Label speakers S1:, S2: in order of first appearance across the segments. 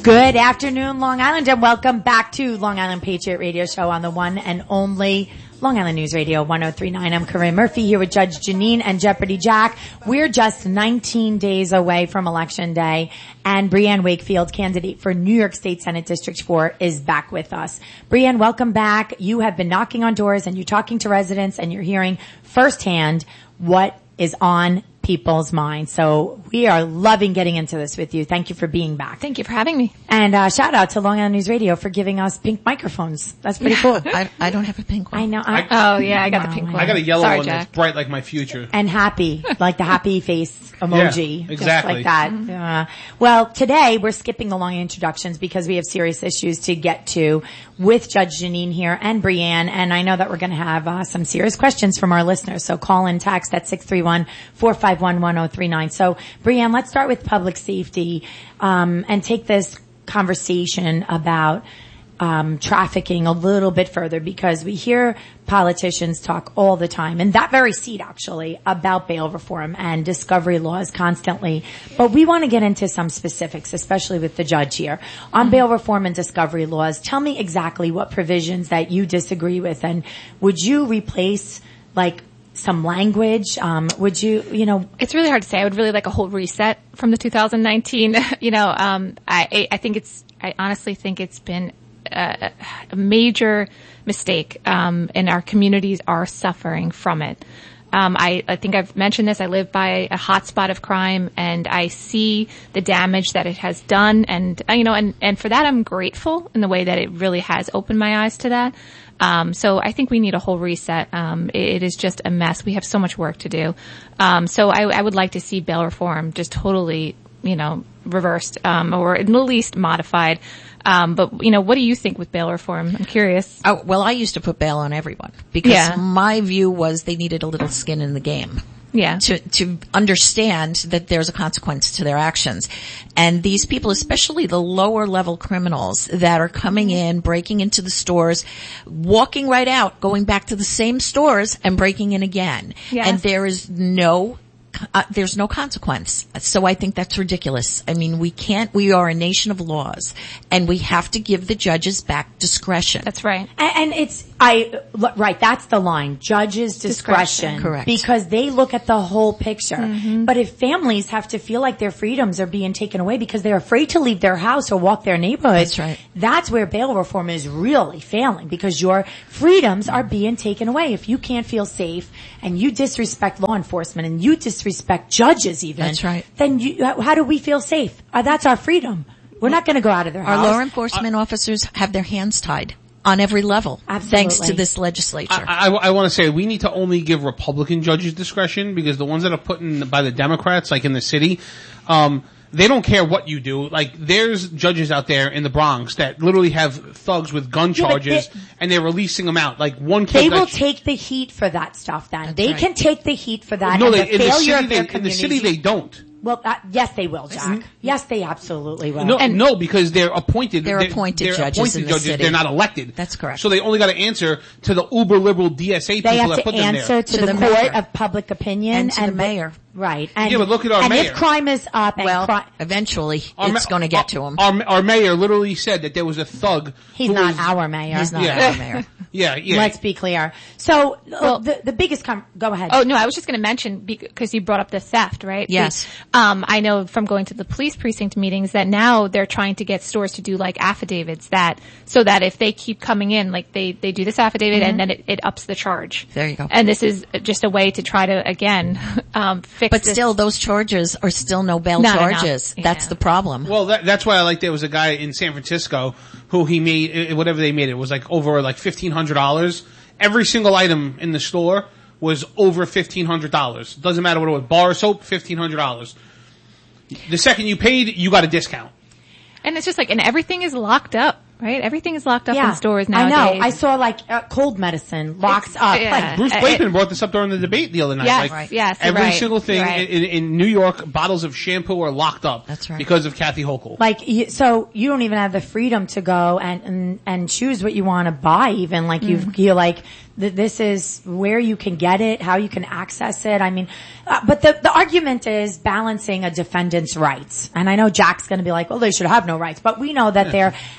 S1: Good afternoon, Long Island, and welcome back to Long Island Patriot Radio Show on the one and only Long Island News Radio 103.9. I'm Corinne Murphy here with Judge Janine and Jeopardy Jack. We're just 19 days away from Election Day, and Breanne Wakefield, candidate for New York State Senate District 4, is back with us. Breanne, welcome back. You have been knocking on doors and you're talking to residents and you're hearing firsthand what is on people's minds. So we are loving getting into this with you. Thank you for being back.
S2: Thank you for having me.
S1: And shout out to Long Island News Radio for giving us pink microphones. That's pretty cool.
S3: I don't have a pink one.
S1: I know.
S2: I got the pink one.
S4: I got a yellow
S2: Sorry,
S4: one
S2: Jack.
S4: that's bright like my future.
S1: And happy, like the happy face emoji.
S4: Yeah, exactly.
S1: Just like that. Mm-hmm. Well, today we're skipping the long introductions because we have serious issues to get to with Judge Janine here and Breanne. And I know that we're going to have some serious questions from our listeners. So call and text at 631-451-1039. So Breanne, let's start with public safety, and take this conversation about trafficking a little bit further, because we hear politicians talk all the time, in that very seat actually, about bail reform and discovery laws constantly. But we want to get into some specifics, especially with the judge here. On bail reform and discovery laws, tell me exactly what provisions that you disagree with, and would you replace, like, some language? Would you,
S2: It's really hard to say. I would really like a whole reset from the 2019. I honestly think it's been a major mistake, and our communities are suffering from it. I think I've mentioned this. I live by a hotspot of crime, and I see the damage that it has done, and for that I'm grateful in the way that it really has opened my eyes to that. So I think we need a whole reset. It is just a mess. We have so much work to do. So I would like to see bail reform just totally, reversed, or at least modified. But what do you think with bail reform? I'm curious.
S3: Oh, well, I used to put bail on everyone because my view was they needed a little skin in the game.
S2: Yeah.
S3: To understand that there's a consequence to their actions. And these people, especially the lower level criminals that are coming in, breaking into the stores, walking right out, going back to the same stores and breaking in again.
S2: Yes.
S3: And there's no consequence. So I think that's ridiculous. I mean, we are a nation of laws, and we have to give the judges back discretion.
S2: That's right.
S1: And right, that's the line. Judges' discretion.
S3: Correct.
S1: Because they look at the whole picture.
S2: Mm-hmm.
S1: But if families have to feel like their freedoms are being taken away because they're afraid to leave their house or walk their neighborhood,
S3: that's right.
S1: That's where bail reform is really failing, because your freedoms are being taken away. If you can't feel safe and you disrespect law enforcement and you disrespect judges even,
S3: that's right.
S1: Then how do we feel safe? That's our freedom. We're not going to go out of their house.
S3: Our law enforcement officers have their hands tied on every level.
S1: Absolutely.
S3: Thanks to this legislature.
S4: I want to say we need to only give Republican judges discretion, because the ones that are put in by the Democrats, like in the city, they don't care what you do. Like, there's judges out there in the Bronx that literally have thugs with gun charges, and they're releasing them out. Like, one kid
S1: they will take the heat for that stuff then. They
S3: right.
S1: can take the heat for that.
S4: No,
S1: and
S4: in
S1: the
S4: the city they don't.
S1: Well, yes, they will, Jack. Yes, they absolutely will.
S4: No, because they're appointed.
S3: They're appointed judges in the city.
S4: They're not elected.
S3: That's correct.
S4: So they only got to answer to the uber liberal DSA people that put them there.
S1: They have to answer to the court of public opinion
S3: and to the mayor.
S1: Right.
S4: And, yeah, but look at our mayor.
S1: And if crime is up,
S3: eventually it's going to get to him.
S4: Our mayor literally said that there was a thug.
S1: He's not our mayor.
S3: He's not our mayor.
S4: Yeah.
S1: Let's be clear. So, the biggest go ahead.
S2: Oh, no, I was just going to mention, because you brought up the theft, right?
S3: Yes.
S2: I know from going to the police precinct meetings that now they're trying to get stores to do like affidavits so that if they keep coming in, like they do this affidavit and then it ups the charge.
S3: There you go.
S2: And this is just a way to try to, again, fix
S3: But
S2: this.
S3: still, those charges are still no bail charges.
S2: Yeah.
S3: That's the problem.
S4: Well, that's why there was a guy in San Francisco who he made, whatever they made, it was like over like $1,500. Every single item in the store was over $1,500. Doesn't matter what it was. Bar soap, $1,500. The second you paid, you got a discount.
S2: And it's just like, and everything is locked up, right? Everything is locked up in stores nowadays.
S1: I know. I saw like cold medicine locked up.
S2: Yeah.
S1: Like,
S4: Bruce Blakeman brought this up during the debate the other night.
S2: Yes,
S4: like,
S2: yes,
S4: every
S2: right,
S4: single thing
S2: right.
S4: in New York, bottles of shampoo are locked up.
S3: That's right.
S4: Because of Kathy Hochul.
S1: Like, so you don't even have the freedom to go and choose what you want to buy even. Like, you're like, This is where you can get it, how you can access it. I mean, but the argument is balancing a defendant's rights. And I know Jack's going to be like, well, they should have no rights, but we know that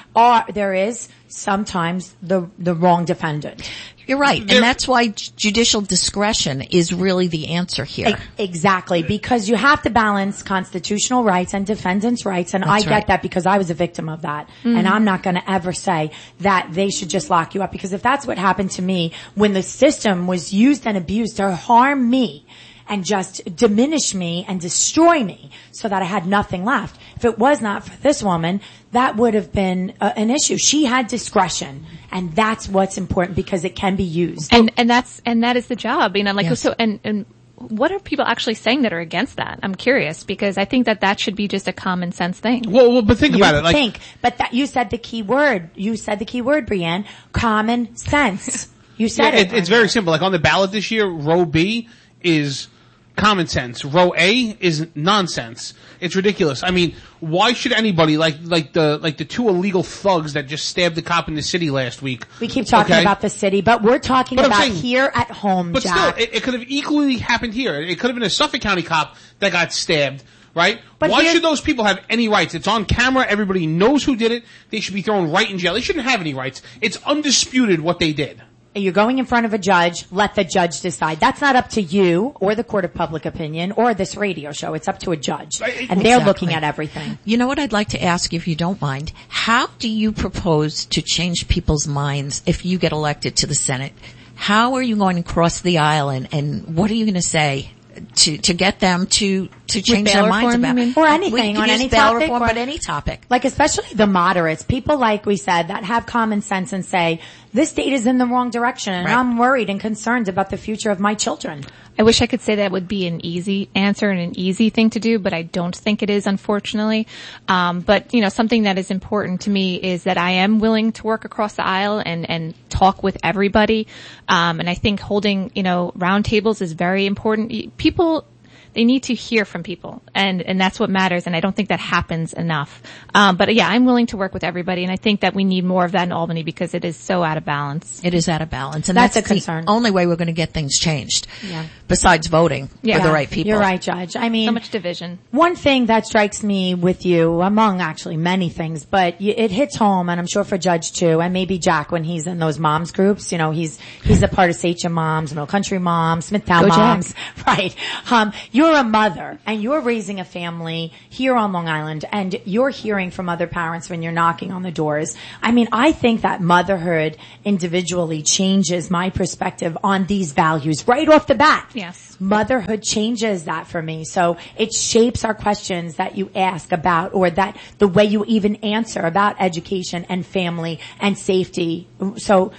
S1: there is sometimes the wrong defendant.
S3: You're right. And that's why judicial discretion is really the answer here.
S1: Exactly. Because you have to balance constitutional rights and defendants' rights. And I get that because I was a victim of that. Mm-hmm. And I'm not going to ever say that they should just lock you up. Because if that's what happened to me when the system was used and abused to harm me and just diminish me and destroy me so that I had nothing left. If it was not for this woman, that would have been an issue. She had discretion, and that's what's important because it can be used.
S2: And that is the job. You know, like, yes. So, and what are people actually saying that are against that? I'm curious because I think that should be just a common sense thing.
S4: Well, but think about it.
S1: But you said the key word. You said the key word, Brienne. Common sense. You said it.
S4: It's very simple. Like on the ballot this year, row B is common sense. Row A is nonsense. It's ridiculous. I mean, why should anybody like the two illegal thugs that just stabbed the cop in the city last week?
S1: We keep talking about the city, but we're talking about here at home,
S4: but
S1: Jack.
S4: Still, it could have equally happened here. It could have been a Suffolk County cop that got stabbed, right? But why should those people have any rights? It's on camera. Everybody knows who did it. They should be thrown right in jail. They shouldn't have any rights. It's undisputed what they did.
S1: You're going in front of a judge, let the judge decide. That's not up to you or the court of public opinion or this radio show. It's up to a judge. And they're looking at everything.
S3: You know what I'd like to ask you, if you don't mind? How do you propose to change people's minds if you get elected to the Senate? How are you going to cross the aisle and what are you going to say to get them to change their minds about it?
S1: Or anything, on any topic.
S3: Reform, but any topic.
S1: Like especially the moderates, people like we said that have common sense and say, this state is in the wrong direction and I'm worried and concerned about the future of my children.
S2: I wish I could say that would be an easy answer and an easy thing to do, but I don't think it is, unfortunately. But, you know, something that is important to me is that I am willing to work across the aisle and talk with everybody. And I think holding, you know, roundtables is very important. People, they need to hear from people, and that's what matters, and I don't think that happens enough. But yeah, I'm willing to work with everybody, and I think that we need more of that in Albany because it is so out of balance.
S3: It is out of balance, and
S1: that's a concern.
S3: The only way we're going to get things changed. Yeah. Besides voting for the right people.
S1: You're right, Judge. I mean,
S2: so much division.
S1: One thing that strikes me with you, among actually many things, but it hits home, and I'm sure for Judge too, and maybe Jack when he's in those moms groups. You know, he's a part of Sachem Moms, Middle Country Moms, Smithtown Moms, right? You're a mother and you're raising a family here on Long Island and you're hearing from other parents when you're knocking on the doors. I mean, I think that motherhood individually changes my perspective on these values right off the bat.
S2: Yes.
S1: Motherhood changes that for me. So it shapes our questions that you ask about or that the way you even answer about education and family and safety. So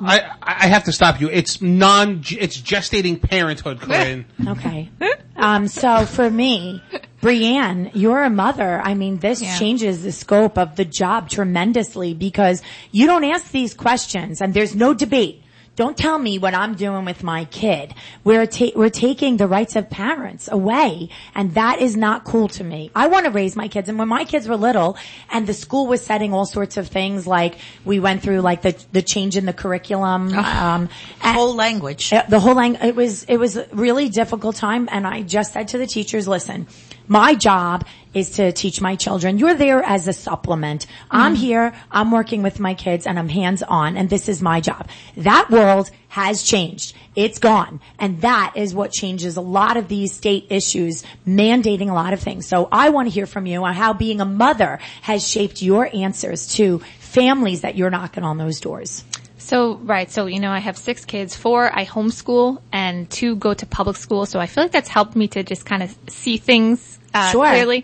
S4: I have to stop you. It's gestating parenthood, Corinne.
S1: Okay. So for me, Brienne, you're a mother. I mean, this changes the scope of the job tremendously because you don't ask these questions and there's no debate. Don't tell me what I'm doing with my kid. We're taking the rights of parents away, and that is not cool to me. I want to raise my kids, and when my kids were little, and the school was setting all sorts of things, like we went through like the change in the curriculum,
S3: whole language,
S1: the whole language. It was a really difficult time, and I just said to the teachers, listen, my job is to teach my children. You're there as a supplement. I'm here, I'm working with my kids, and I'm hands-on, and this is my job. That world has changed. It's gone. And that is what changes a lot of these state issues, mandating a lot of things. So I want to hear from you on how being a mother has shaped your answers to families that you're knocking on those doors.
S2: So, you know, I have 6 kids, 4 I homeschool and 2 go to public school. So I feel like that's helped me to just kind of see things clearly.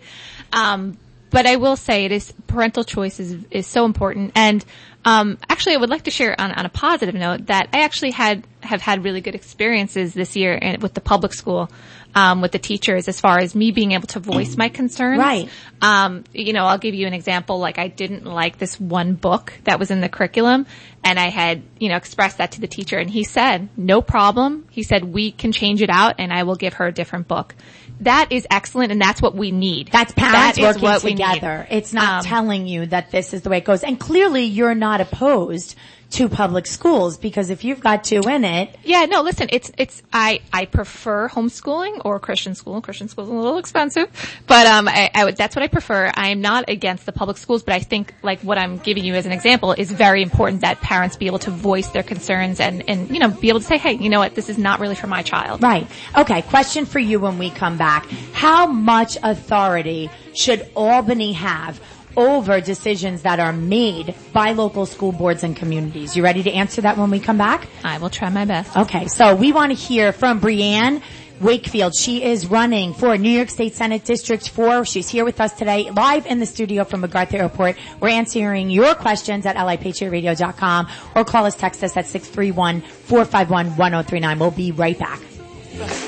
S2: But I will say parental choice is so important. And actually I would like to share on a positive note that I actually have had really good experiences this year with the public school, with the teachers as far as me being able to voice my concerns.
S1: Right.
S2: You know, I'll give you an example. Like I didn't like this one book that was in the curriculum and I had, you know, expressed that to the teacher and he said, no problem. He said, we can change it out and I will give her a different book. That is excellent and that's what we need.
S1: That's parents working together. It's not telling you that this is the way it goes. And clearly you're not opposed to public schools? Because if you've got two in it.
S2: Yeah, no, listen, I prefer homeschooling or Christian school. Christian school's a little expensive, but, that's what I prefer. I am not against the public schools, but I think, like, what I'm giving you as an example is very important that parents be able to voice their concerns and, you know, be able to say, hey, you know what, this is not really for my child.
S1: Right. Okay, question for you when we come back. How much authority should Albany have over decisions that are made by local school boards and communities? You ready to answer that when we come back?
S2: I will try my best.
S1: Okay, so we want to hear from Breanne Wakefield. She is running for New York State Senate District 4. She's here with us today, live in the studio from MacArthur Airport. We're answering your questions at lipatriotradio.com or call us, text us at 631-451-1039. We'll be right back.